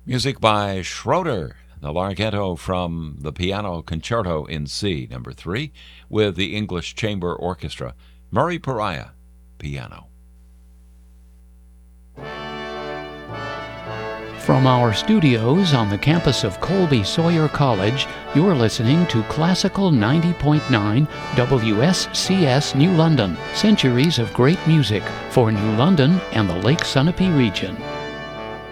Music by Schroeder, the Larghetto from the Piano Concerto in C, number 3, with the English Chamber Orchestra. Murray Pariah, piano. From our studios on the campus of Colby Sawyer College, you're listening to Classical 90.9 WSCS New London. Centuries of great music for New London and the Lake Sunapee region.